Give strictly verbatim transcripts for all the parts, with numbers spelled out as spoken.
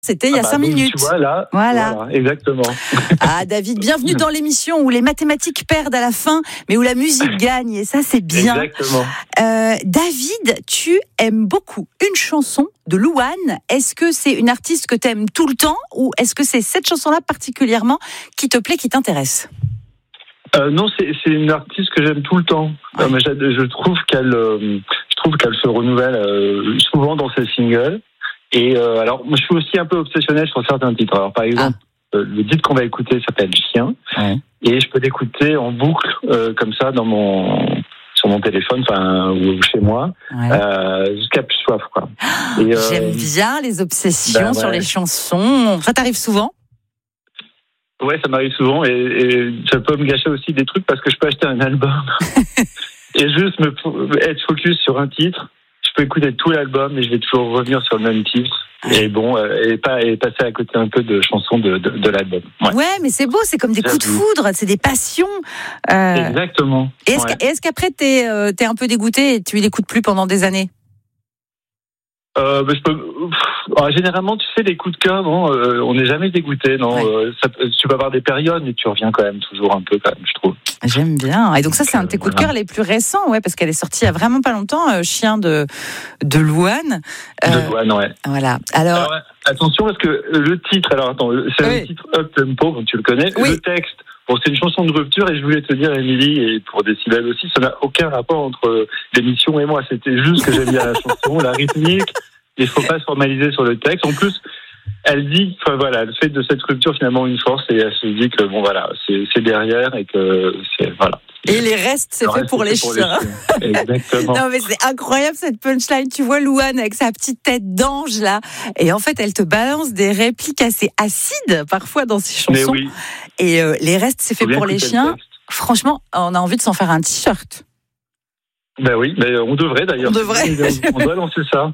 C'était il y a Ah bah, cinq donc, minutes. Tu vois, là, Voilà. voilà, exactement. Ah, David, bienvenue dans l'émission où les mathématiques perdent à la fin, mais où la musique gagne. Et ça, c'est bien. Exactement. Euh, David, tu aimes beaucoup une chanson de Louane. Est-ce que c'est une artiste que tu aimes tout le temps ou est-ce que c'est cette chanson-là particulièrement qui te plaît, qui t'intéresse ? Euh, non, c'est, c'est une artiste que j'aime tout le temps. Ouais. Euh, mais je, je trouve qu'elle, euh, je trouve qu'elle se renouvelle euh, souvent dans ses singles. Et euh, alors, moi, je suis aussi un peu obsessionnel sur certains titres. Alors, par exemple, ah. euh, le titre qu'on va écouter s'appelle Chien, ouais. Et je peux l'écouter en boucle euh, comme ça dans mon sur mon téléphone, enfin ou chez moi, ouais. euh, jusqu'à plus soif, quoi. Et, euh, J'aime bien les obsessions ben, sur ouais. les chansons. Ça t'arrive souvent ? Ouais, ça m'arrive souvent et, et ça peut me gâcher aussi des trucs parce que je peux acheter un album et juste me être focus sur un titre. Je peux écouter tout l'album et je vais toujours revenir sur le même titre. Et bon, et pas et passer à côté un peu de chansons de, de, de l'album. Ouais. ouais, mais c'est beau, c'est comme des coups de foudre, c'est des passions. Euh... Exactement. Et est-ce, ouais. qu', est-ce qu'après, t'es, euh, t'es un peu dégoûté et tu l'écoutes plus pendant des années ? Euh, bah, je peux... Alors, généralement, tu sais, les coups de cœur, non, euh, on n'est jamais dégoûté, non. Ouais. Euh, ça, tu peux avoir des périodes, mais tu reviens quand même toujours un peu, quand même, je trouve. J'aime bien. Et donc ça, c'est un de tes coups de cœur les plus récents, ouais, parce qu'elle est sortie il y a vraiment pas longtemps, euh, Chien de de Louane. Euh, de Louane, ouais. Voilà. Alors, alors ouais, attention parce que le titre, alors attends, c'est oui. un titre up tempo, comme tu le connais. Oui. Le texte, bon, c'est une chanson de rupture, et je voulais te dire, Émilie, et pour Décibel aussi, ça n'a aucun rapport entre l'émission et moi. C'était juste que j'aime bien la chanson, la rythmique. Il ne faut pas se formaliser sur le texte. En plus, elle dit, enfin voilà, elle fait de cette rupture finalement une force et elle se dit que bon voilà, c'est, c'est derrière et que c'est voilà. Et les restes, c'est le fait pour, les, pour chiens. les chiens. Exactement. Non mais c'est incroyable cette punchline. Tu vois Louane avec sa petite tête d'ange là, et en fait elle te balance des répliques assez acides parfois dans ses chansons. Mais oui. Et euh, les restes, c'est fait pour les chiens. Franchement, on a envie de s'en faire un t-shirt. Ben oui, mais on devrait d'ailleurs. On devrait. On doit lancer ça.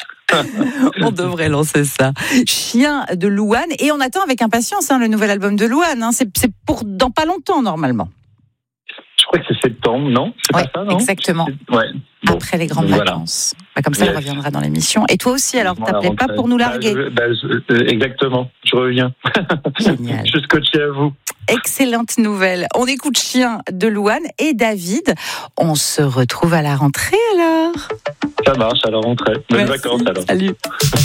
On devrait lancer ça. Chien de Louane. Et on attend avec impatience hein, le nouvel album de Louane. Hein. C'est, c'est pour dans pas longtemps, normalement. Je crois que c'est septembre, non ? C'est ouais, pas ça, non ? Exactement. Ouais. Bon. Après les grandes voilà. vacances. Bah, comme ça, elle reviendra dans l'émission. Et toi aussi, alors, t'appelais pas pour nous larguer ? bah, je, bah, je, euh, Exactement. Je reviens. Génial. Je suis scotché à vous. Excellente nouvelle. On écoute Chien de Louane et David. On se retrouve à la rentrée, alors ? Ça marche, à la rentrée. Bonnes Merci. vacances, alors. Salut.